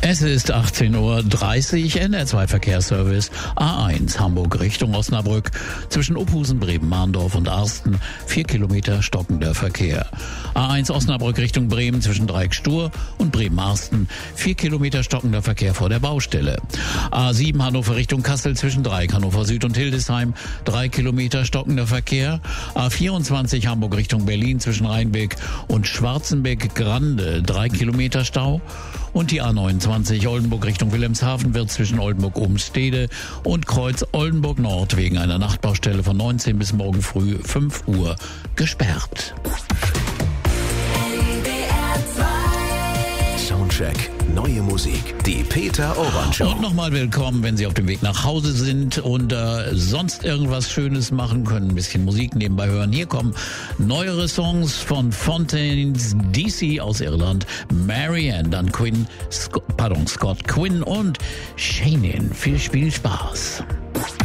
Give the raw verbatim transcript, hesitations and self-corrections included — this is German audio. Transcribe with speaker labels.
Speaker 1: Es ist achtzehn Uhr dreißig, N R zwei Verkehrsservice, A eins Hamburg Richtung Osnabrück, zwischen Uphusen, Bremen, Mahndorf und Arsten, vier Kilometer stockender Verkehr. A eins Osnabrück Richtung Bremen, zwischen Dreieck-Stur und Bremen-Marsten, vier Kilometer stockender Verkehr vor der Baustelle. A sieben Hannover Richtung Kassel, zwischen Dreieck, Hannover Süd und Hildesheim, drei Kilometer stockender Verkehr. A vierundzwanzig Hamburg Richtung Berlin, zwischen Rheinbeck und Schwarzenbeck-Grande, drei Kilometer Stau. Und die A neunundzwanzig Oldenburg Richtung Wilhelmshaven wird zwischen Oldenburg-Obenstede und Kreuz Oldenburg Nord wegen einer Nachtbaustelle von neunzehn bis morgen früh fünf Uhr gesperrt.
Speaker 2: Soundcheck, neue Musik, die Peter Urban Show.
Speaker 1: Und nochmal willkommen, wenn Sie auf dem Weg nach Hause sind und äh, sonst irgendwas Schönes machen können, ein bisschen Musik nebenbei hören. Hier kommen neuere Songs von Fontaines D C aus Irland, Marianne, dann Quinn, Sc- pardon, Scott Quinn und Shannon. Viel Spielspaß.